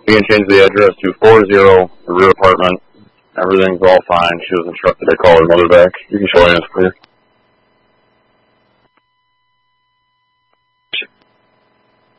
We can change the address to 40, the rear apartment. Everything's all fine. She was instructed to call her mother back. You can show hands, please.